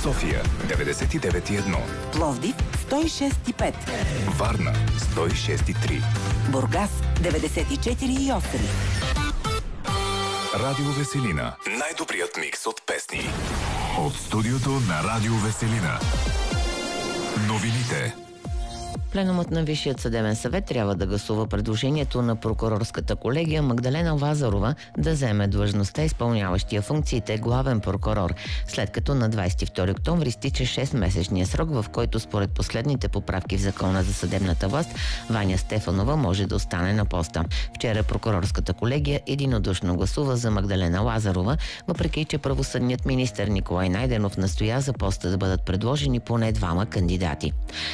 София 99,1, Пловдив 106,5, Варна 106,3, Бургас 94,8. Радио Веселина. Най-добрият микс от песни. От студиото на Радио Веселина. Новините. Пленумът на Висшият съдебен съвет трябва да гласува предложението на прокурорската колегия Магдалена Лазарова да заеме длъжността, изпълняващия функциите главен прокурор, след като на 22 октомври стича 6-месечния срок, в който според последните поправки в Закона за съдебната власт Ваня Стефанова може да остане на поста. Вчера прокурорската колегия единодушно гласува за Магдалена Лазарова, въпреки че правосъдният министър Николай Найденов настоя за поста да бъдат предложени поне двама кандидати.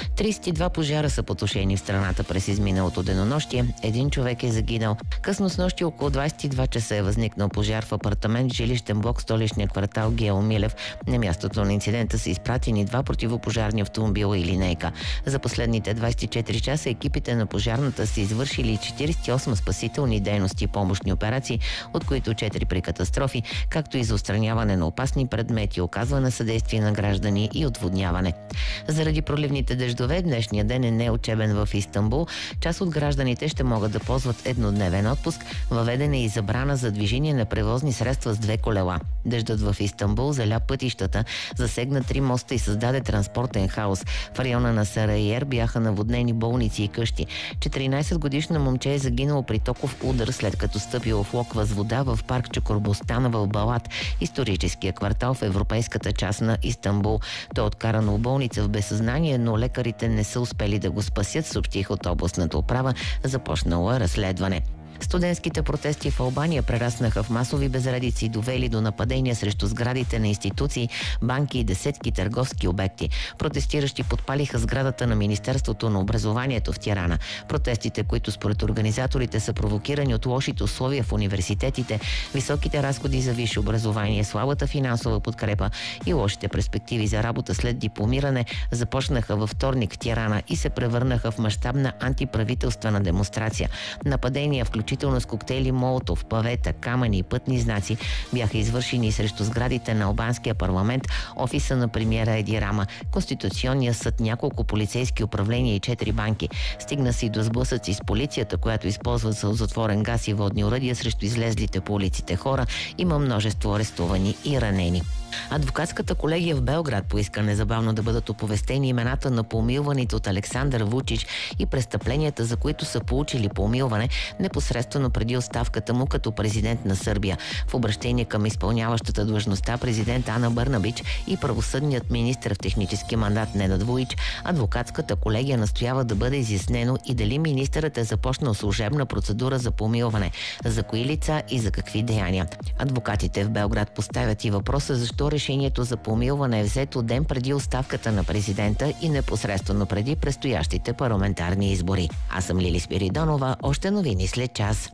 32 пожара са потушени в страната през изминалото денонощие. Един човек е загинал. Късно снощи около 22 часа е възникнал пожар в апартамент, жилищен блок, столичния квартал Гео Милев. На мястото на инцидента са изпратени 2 противопожарни автомобила и линейка. За последните 24 часа екипите на пожарната са извършили 48 спасителни дейности и помощни операции, от които 4 при катастрофи, както и за отстраняване на опасни предмети, оказване съдействие на граждани и отводняване. Заради проливните дъждове днешния ден е неучебен в Истанбул. Част от гражданите ще могат да ползват еднодневен отпуск. Въведена е и забрана за движение на превозни средства с 2 колела. Дъждът в Истанбул заля пътищата, засегна 3 моста и създаде транспортен хаос. В района на Сараиер бяха наводнени болници и къщи. 14-годишно момче е загинало при токов удар, след като стъпило в локва с вода в парк Чукурбостана в Балат, историческия квартал в европейската част на Истанбул. Той е откарано в болница в безсъзнание, но лекарите не са успели да го спасят, съобщих от областната управа. Започнало разследване. Студентските протести в Албания прераснаха в масови безредици и довели до нападения срещу сградите на институции, банки и десетки търговски обекти. Протестиращи подпалиха сградата на Министерството на образованието в Тирана. Протестите, които според организаторите са провокирани от лошите условия в университетите, високите разходи за висше образование, слабата финансова подкрепа и лошите перспективи за работа след дипломиране, започнаха във вторник в Тирана и се превърнаха в мащабна антиправителствена демонстрация. Нападения, включително с коктейли Молотов, павета, камъни и пътни знаци, бяха извършени срещу сградите на албанския парламент, офиса на премиера Еди Рама, Конституционния съд, няколко полицейски управления и 4 банки. Стигна се и до сблъсъци с полицията, която използва сълзотворен газ и водни оръдия срещу излезлите по улиците хора. Има множество арестувани и ранени. Адвокатската колегия в Белград поиска незабавно да бъдат оповестени имената на помилваните от Александър Вучич и престъпленията, за които са получили помилване непосредствено преди оставката му като президент на Сърбия. В обращение към изпълняващата длъжността президент Ана Бърнабич и правосъдният министър в технически мандат Ненад Вуич, адвокатската колегия настоява да бъде изяснено и дали министърът е започнал служебна процедура за помилване, за кои лица и за какви деяния. Адвокатите в Белград поставят и въпроса защо решението за помилване е взето ден преди оставката на президента и непосредствено преди предстоящите парламентарни избори. Аз съм Лили Спиридонова, още новини след час.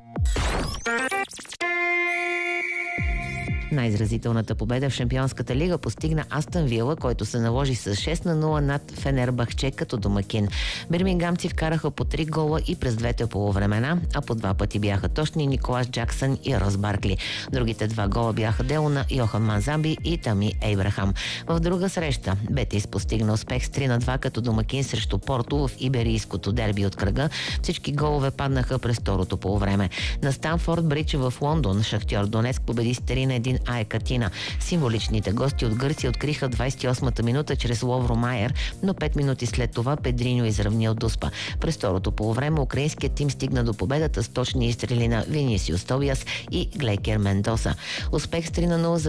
Най-изразителната победа в Шампионската лига постигна Астън Вила, който се наложи с 6-0 над Фенербахче като домакин. Бирмингамци вкараха по 3 гола и през двете полувремена, а по 2 пъти бяха точни Николас Джаксън и Рос Баркли. Другите 2 гола бяха дело на Йохан Манзамби и Тами Ейбрахам. В друга среща Бетис постигна успех с 3-2 като домакин срещу Порто в иберийското дерби от кръга. Всички голове паднаха през второто полувреме. На Станфорд Бридж в Лондон Шахтьор Донецк победи с 3-1 АЕК Атина. Символичните гости от Гърция откриха 28-та минута чрез Ловро Майер, но 5 минути след това Педриньо изравни от Дуспа. През второто полувреме украинският тим стигна до победата с точни изстрели на Винисиус Тобиас и Глекер Мендоса. Успех с 3-0 за